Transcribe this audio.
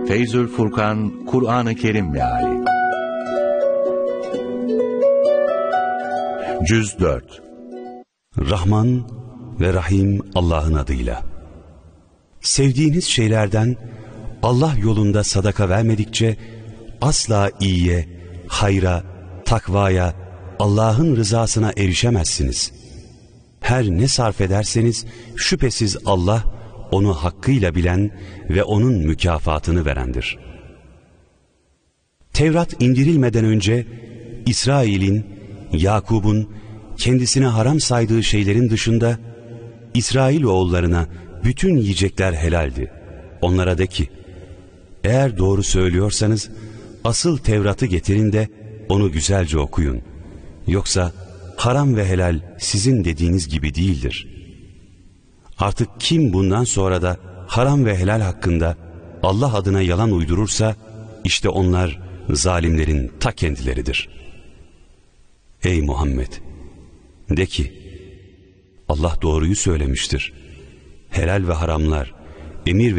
Feyzül Furkan, Kur'an-ı Kerim Meali Cüz 4. Rahman ve Rahim Allah'ın adıyla. Sevdiğiniz şeylerden Allah yolunda sadaka vermedikçe asla iyiye, hayra, takvaya, Allah'ın rızasına erişemezsiniz. Her ne sarf ederseniz şüphesiz Allah onu hakkıyla bilen ve onun mükafatını verendir. Tevrat indirilmeden önce İsrail'in, Yakub'un kendisine haram saydığı şeylerin dışında İsrailoğullarına bütün yiyecekler helaldi. Onlara de ki, eğer doğru söylüyorsanız asıl Tevrat'ı getirin de onu güzelce okuyun. Yoksa haram ve helal sizin dediğiniz gibi değildir. Artık kim bundan sonra da haram ve helal hakkında Allah adına yalan uydurursa, işte onlar zalimlerin ta kendileridir. Ey Muhammed! De ki, Allah doğruyu söylemiştir. Helal ve haramlar, emir